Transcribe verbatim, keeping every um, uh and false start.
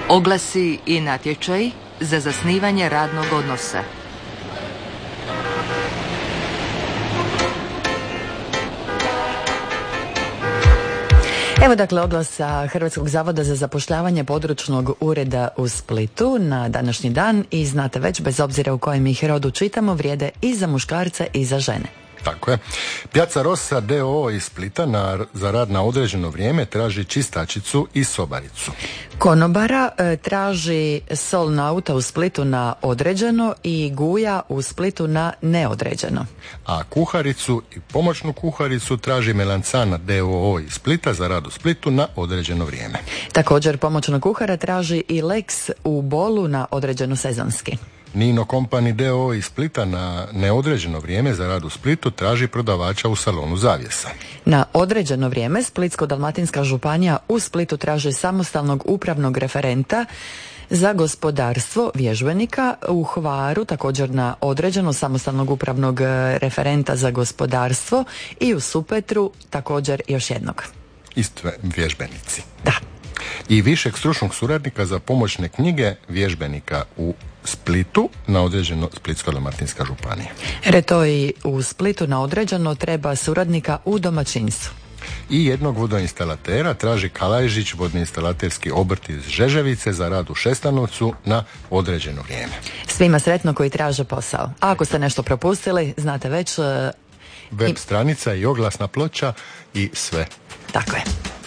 Oglasi i natječaj za zasnivanje radnog odnosa. Evo dakle oglasa Hrvatskog zavoda za zapošljavanje područnog ureda u Splitu na današnji dan i znate već, bez obzira u kojem ih rodu čitamo, vrijede i za muškarce i za žene. Tako je. Piazza Rossa d o o iz Splita na, za rad na određeno vrijeme traži čistačicu i sobaricu. Konobara e, traži Sol Nauta u Splitu na određeno i Guja u Splitu na neodređeno. A kuharicu i pomoćnu kuharicu traži Melanzana d o o iz Splita za rad u Splitu na određeno vrijeme. Također pomoćnog kuhara traži i Lex u Bolu na određeno sezonski. Nino Company d o o iz Splita na neodređeno vrijeme za rad u Splitu traži prodavača u salonu zavjesa. Na određeno vrijeme Splitsko-dalmatinska županija u Splitu traži samostalnog upravnog referenta za gospodarstvo vježbenika, u Hvaru također na određeno samostalnog upravnog referenta za gospodarstvo i u Supetru također još jednog. Isto vježbenici. Da. I višeg stručnog suradnika za pomoćne knjige vježbenika u Splitu na određeno Splitsko-dalmatinska županija. Retoi u Splitu na određeno treba suradnika u domaćinstvu. I jednog vodoinstalatera traži Kalajžić, vodnoinstalaterski obrt iz Žeževice za rad u Šestanovcu na određeno vrijeme. Svima sretno koji traže posao. A ako ste nešto propustili, znate već... Web stranica i oglasna ploča i sve. Tako je.